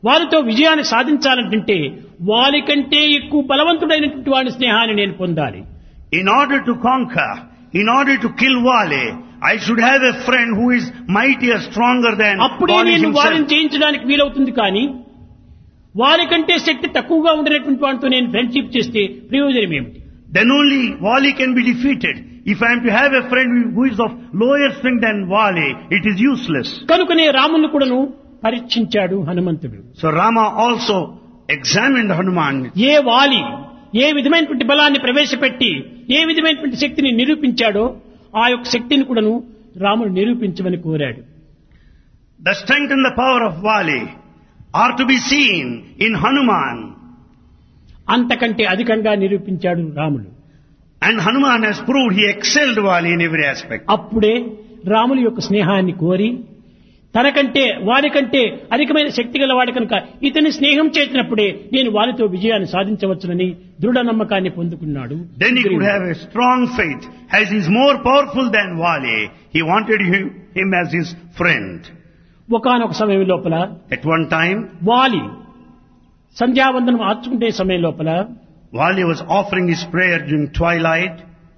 వారితో విజయాన్ని సాధించాలంటే వారికంటే ఎక్కువ బలవంతుడైనటువంటి వాడి స్నేహాన్ని నేను పొందాలి. In order to conquer, in order to kill Wali, I should have a friend who is mightier, stronger than అప్పుడే Wali నేను వారిని himself. జయించడానికి వీలవుతుంది. కానీ వారికంటే శక్తి తక్కువగా ఉండేటువంటి వాడితో నేను ఫ్రెండ్షిప్ చేస్తే ప్రయోజనం ఏమిటి? Then only Wali can be defeated. If I am to have a friend who is of lower strength than Wali, it is useless. కనుకనే రాముని కూడాను పరీక్షించాడు హనుమంతుడు. So Rama also examined Hanuman. ఏ వాలి ఏ విధమైనటువంటి బలాన్ని ప్రవేశపెట్టి ఏ విధమైనటువంటి శక్తిని నిరూపించాడో ఆ యొక్క శక్తిని కూడాను రాముడు నిరూపించమని కోరాడు. The strength and the power of Wali are to be seen in Hanuman. అంతకంటే అధికంగా నిరూపించాడు రాముడు. And Hanuman has proved he excelled Wali in every aspect. అప్పుడే రాముని యొక్క స్నేహాన్ని కోరి తనకంటే వారికంటే అధికమైన శక్తి గల వాడి కనుక ఇతని స్నేహం చేసినప్పుడే నేను వారితో విజయాన్ని సాధించవచ్చునని దృఢ నమ్మకాన్ని పొందుకున్నాడు. Then he could have a strong faith. As he is more powerful than Wali, he wanted him as his friend. ఒకానొక సమయం లోపల At one time, వాలి సంధ్యావందనం ఆర్చుకుంటే సమయం లోపల Wali was offering his prayer during twilight.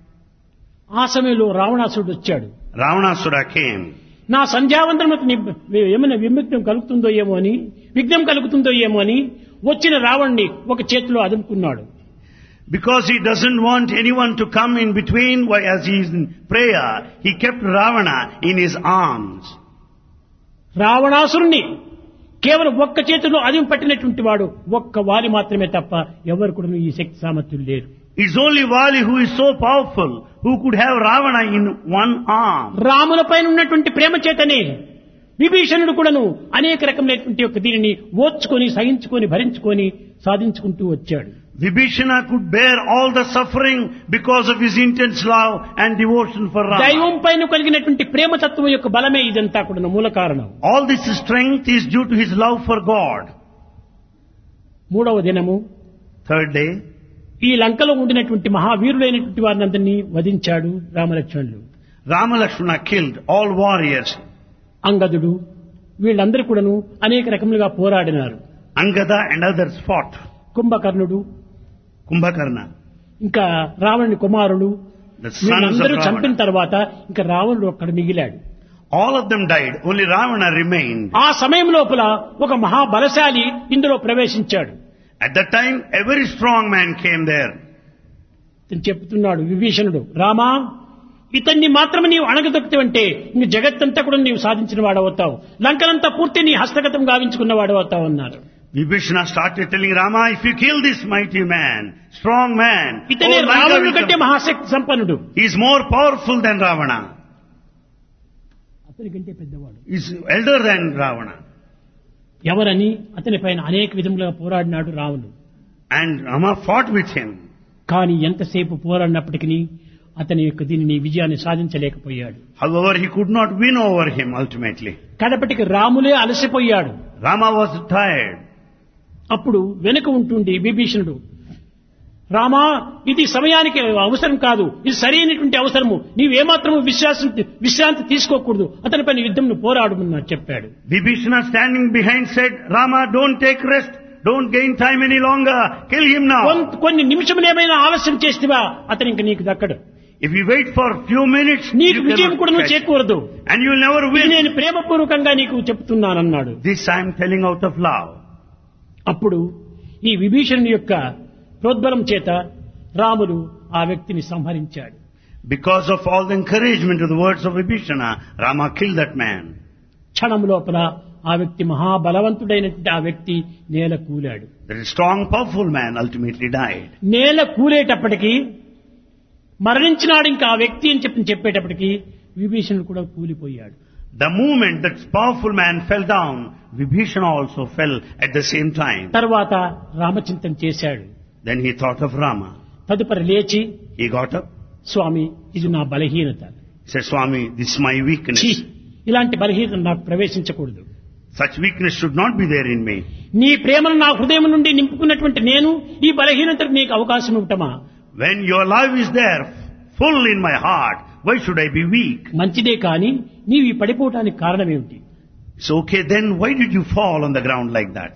ఆ సమయంలో రావణాసురుడు వచ్చాడు. Ravanasura came. నా సంధ్యావందనములకు ఏమైనా విముక్తం కలుగుతుందో ఏమో అని విఘ్నం కలుగుతుందో ఏమో అని వచ్చిన రావణ్ణి ఒక చేతిలో అదుముకున్నాడు. Because he doesn't want anyone to come in between as he is in prayer, he kept Ravana in his arms. రావణాసురుణ్ణి కేవలం ఒక్క చేతిలో అదిమి పట్టినటువంటి వాడు ఒక్క వాలి మాత్రమే తప్ప ఎవరు కూడా ఈ శక్తి సామర్థ్యం లేరు. It's only Wali who is so powerful who could have Ravana in one arm. రాముల పైన ఉన్నటువంటి ప్రేమ చేతనే విభీషణుడు కూడాను అనేక రకమైనటువంటి యొక్క దీనిని ఓర్చుకొని సహించుకొని భరించుకొని సాధించుకుంటూ వచ్చాడు. Vibhishana could bear all the suffering because of his intense love and devotion for Rama. దైవం పైన కలిగినటువంటి ప్రేమ తత్వం యొక్క బలమే ఇదంతా కూడా మూల కారణం. All this strength is due to his love for God. మూడవ దినము Third day, ఈ లంకలో ఉండినటువంటి మహావీరులైనటువంటి వారినందరినీ వధించాడు రామలక్ష్మణులు. Rama Lakshmana killed all warriors. అంగదుడు వీళ్ళందరూ కూడాను అనేక రకములుగా పోరాడినారు. Angada and others fought. కుంభకర్ణుడు Kumbhakarna, ఇంకా రావణుని కుమారుడు the sons of వీళ్ళందరూ చంపిన Ravana. తర్వాత ఇంకా రావణుడు ఒక్కడ మిగిలాడు. All of them died. Only Ravana remained. ఆ సమయం లోపల ఒక మహాబలశాలి ఇందులో ప్రవేశించాడు. At that time, a very strong man came there. ఇతను చెప్తున్నాడు విభీషణుడు, రామా ఇతన్ని మాత్రమే నీవు అణగదొక్కుతావంటే ఇంక జగత్తంతా కూడా నీవు సాధించిన వాడవుతావు, లంకనంతా పూర్తి నీ హస్తగతం గావించుకున్న వాడవుతావు అన్నారు. Vibhishana started telling Rama, if you kill this mighty man, strong man, ఇతనే all Lanka రావణుడి will కంటే come. మహాశక్తి సంపన్నుడు, He is more powerful than Ravana. అతని కంటే పెద్దవాడు. He is elder than Ravana. ఎవరని అతని పైన అనేక విధములుగా పోరాడినాడు రావణుడు. And Rama fought with him. కానీ ఎంతసేపు పోరాడినప్పటికీ అతని యొక్క దీనిని విజయాన్ని సాధించలేకపోయాడు. However, he could not win over him ultimately. కడపటికి రాములే అలసిపోయాడు. Rama was tired. అప్పుడు వెనుక ఉంటుండి విభీషణుడు, రామా ఇది సమయానికి అవసరం కాదు, ఇది సరైనటువంటి అవసరము, నీవేమాత్రము విశ్రాంతి తీసుకోకూడదు, అతనిపై యుద్ధం పోరాడమని చెప్పాడు. Vibhishana standing behind said, Rama, don't take rest. Don't gain time any longer. Kill him now. కొన్ని నిమిషములు ఏమైనా ఆలస్యం చేస్తేవా అతను ఇంక నీకు దక్కడు. If you wait for few minutes, నీకు you విజయం కూడా cannot నువ్వు catch. చేకూరదు. And you will never ఇది win. నేను ప్రేమపూర్వకంగా నీకు చెప్తున్నానన్నాడు. This I am telling out of love. అప్పుడు ఈ విభీషణుని యొక్క ప్రోద్బలం చేత రాముడు ఆ వ్యక్తిని సంహరించాడు. Because of all the encouragement of the words of Vibhishana, Rama killed that man. క్షణం లోపల ఆ వ్యక్తి మహాబలవంతుడైనటువంటి ఆ వ్యక్తి నేల కూలాడు. That strong, powerful man ultimately died. నేల కూలేటప్పటికీ మరణించినాడు ఇంకా ఆ వ్యక్తి అని చెప్పేటప్పటికీ విభీషణుడు కూడా కూలిపోయాడు. The moment that powerful man fell down, Vibhishana also fell at the same time. తర్వాత రామచింతన చేశాడు. Then he thought of Rama. తదుపరి లేచి, He got up. స్వామి ఇది నా బలహీనత, He said, Swami, this is my weakness. ఛీ, ఇలాంటి బలహీనత నాకు ప్రవేశించకూడదు. Such weakness should not be there in me. నీ ప్రేమను నా హృదయం నుండి నింపుకున్నటువంటి నేను ఈ బలహీనతకు నీకు అవకాశం ఇవ్వటమా? When your love is there, full in my heart, why should I be weak? మంచిదే కానీ నీవు ఈ పడిపోవటానికి కారణం ఏమిటి? It's okay, then why did you fall on the ground like that?